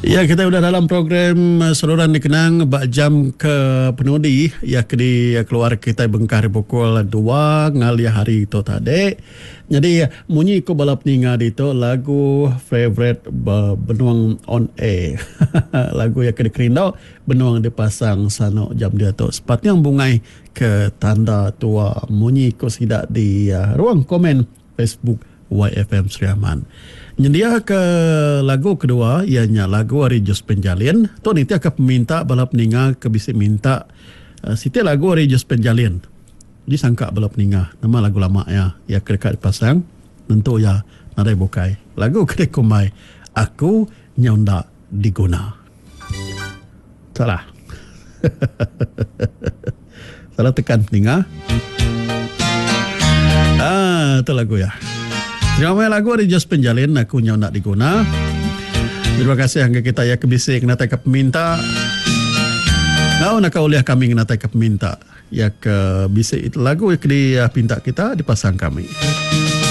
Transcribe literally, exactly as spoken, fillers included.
Ya, kita sudah dalam program uh, Saluran Dikenang bak jam ke penudi ya kedi keluar kita bengkar pukul dua ngali hari itu tadi. Jadi munyi ko balap ninga dito lagu favorite uh, benuang on air. Lagu yang kedi kerindau benuang dipasang sano jam dia tu. Sepatnya bungai ke tanda tua munyi ko sidak di uh, ruang komen Facebook Y F M Seriaman. Nyendia ke lagu kedua ianya lagu Ari Jos Penjalin. Tu nanti akan meminta balap ninga ke bisa minta uh, siti lagu Ari Jos Penjalin. Disangka balap ninga nama lagu lama ya ya kedekat pasang tentu ya nadai bukai. Lagu kedek kumai aku nyonda diguna. Salah. Salah tekan ninga. Ah, itu lagu ya. Terima kasih lagu dari Jos Penjalin aku nyonda diguna. Terima kasih hangga kita ya kebisik nata ke peminta. Ngau nak uliah kami nata ke peminta. Ya ke bisik itu lagu yang di pinta kita dipasang kami.